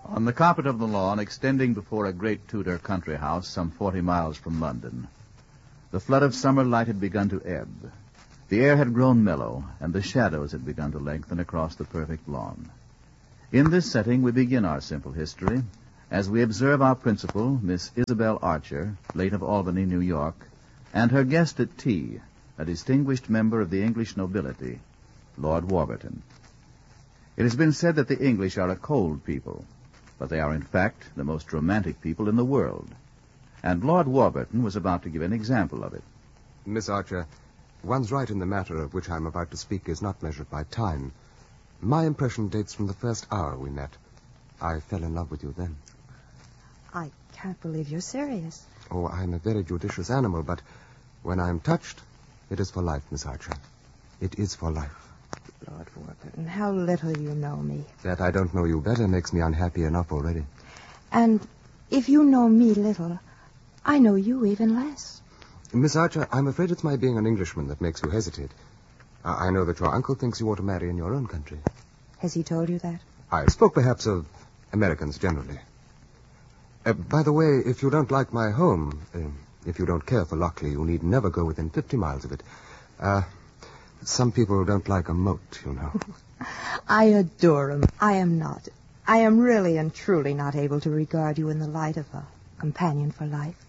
On the carpet of the lawn, extending before a great Tudor country house some 40 miles from London, the flood of summer light had begun to ebb. The air had grown mellow, and the shadows had begun to lengthen across the perfect lawn. In this setting, we begin our simple history, as we observe our principal, Miss Isabel Archer, late of Albany, New York, and her guest at tea, a distinguished member of the English nobility, Lord Warburton. It has been said that the English are a cold people, but they are in fact the most romantic people in the world. And Lord Warburton was about to give an example of it. Miss Archer, one's right in the matter of which I'm about to speak is not measured by time. My impression dates from the first hour we met. I fell in love with you then. I can't believe you're serious. Oh, I'm a very judicious animal, but when I'm touched, it is for life, Miss Archer. It is for life. Lord Warburton, how little you know me. That I don't know you better makes me unhappy enough already. And if you know me little, I know you even less. Miss Archer, I'm afraid it's my being an Englishman that makes you hesitate. I know that your uncle thinks you ought to marry in your own country. Has he told you that? I spoke perhaps of Americans generally. By the way, if you don't like my home, if you don't care for Lockley, you need never go within 50 miles of it. Some people don't like a moat, you know. I adore him. I am not. I am really and truly not able to regard you in the light of a companion for life.